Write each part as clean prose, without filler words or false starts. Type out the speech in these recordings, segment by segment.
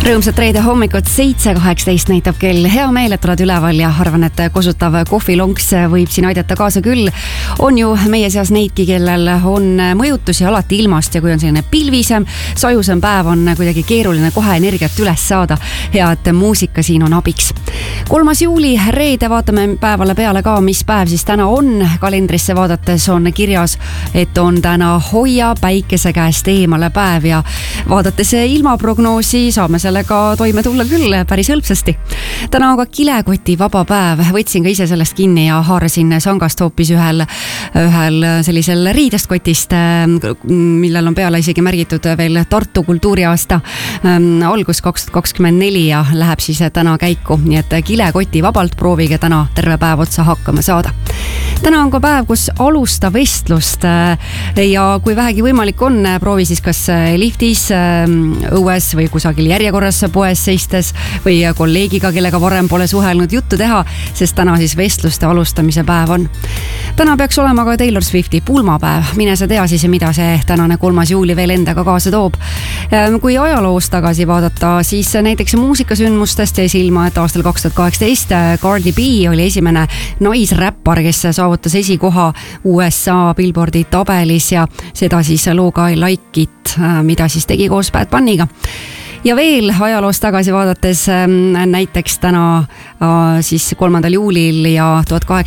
Rõõmsat reede hommikut, 7:18 näitab kell. Hea meel, et oled üleval ja arvan, et kosutav kohvilonks võib siin aidata kaasa küll. On ju meie seas neidki, kellel on mõjutusi alati ilmast ja kui on selline pilvisem, sajusem päev, on kuidagi keeruline kohe energiat üles saada. Hea, et muusika siin on abiks. 3. juuli, reede, vaatame päevale peale ka, mis päev siis täna on. Kalendrisse vaadates on kirjas, et on täna hoia päikese käest eemale päev ja vaadates ilmaprognoosi saame sellega toime tulla küll päris hõlpsasti. Täna on ka kilekoti vaba päev. Võtsin ka ise sellest kinni ja haarasin sangast hoopis ühel sellisel riidest kotist, millel on peale isegi märgitud veel Tartu kultuuriaasta algus 2024 ja läheb siis täna käiku. Nii et kilekoti vabalt, proovige täna terve päev otsa hakkama saada. Täna on ka päev, kus alusta vestlust ja kui vähegi võimalik on, proovi siis kas liftis, õues või kusagil järjekorras poes seistes või kolleegiga, kellega varem pole suhelnud, juttu teha, sest täna siis vestluste alustamise päev on. Täna peaks olema ka Taylor Swifti pulmapäev. Mine sa tea siis, mida see tänane 3. juuli veel endaga kaasa toob. Kui ajaloos tagasi vaadata, siis näiteks muusikasündmustest jäi silma, et aastal 2018 Cardi B oli esimene naisräppar, kes saavutas esikoha USA Billboardi tabelis ja seda siis looga I Like It, mida siis tegi koos Bad Bunny'ga. Ja veel ajaloos tagasi vaadates näiteks täna siis 3. juulil ja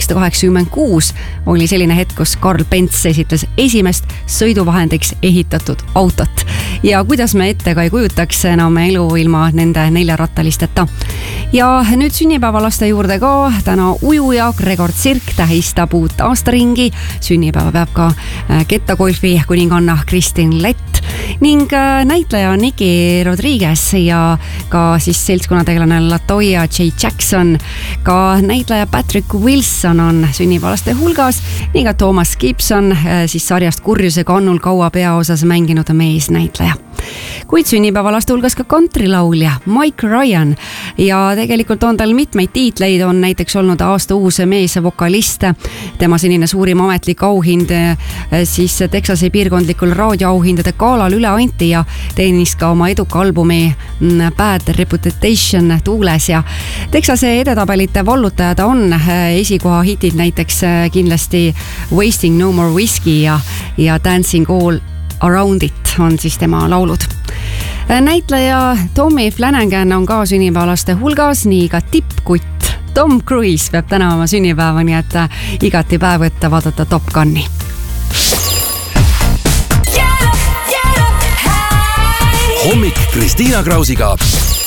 1886 oli selline hetk, kus Karl Benz esitles esimest sõiduvahendiks ehitatud autot. Ja kuidas me ette ka ei kujutaks enam elu ilma nende 4-rattalisteta. Ja nüüd sünnipäevalaste juurde ka. Täna ujuja Gregor Tsirk tähistab uut aastaringi. Sünnipäeva peab ka kettagolfi kuninganna Kristin Lett ning näitleja Nikki Rodriguez ja ka siis seltskonnategelane Latoya J. Jackson, ka näitleja Patrick Wilson on sünnipäevalaste hulgas, nii ka Thomas Gibson, siis sarjast Kurjuse kannul kaua peaosas mänginud meesnäitleja. Kuid sünnipäevalaste hulgas ka kantrilaulja Mike Ryan ja tegelikult on tal mitmeid tiitleid, on näiteks olnud aasta uus meesvokalist. Tema senine suurim ametlik auhind siis Texase piirkondlikul raadioauhindade galal üle anti ja teenis ka oma eduka albumi Bad Reputation tuules ja Texase edetabelite vallutajad on esikoha hitid näiteks kindlasti Wasting No More Whiskey ja Dancing All Around It on siis tema laulud. Näitleja Tommy Flanagan on ka sünnipäevalaste hulgas, nii ka tippkutt Tom Cruise peab täna oma sünnipäeva, nii et igati päev võtta vaadata Top Guni. Hommik Kristiina Krausiga.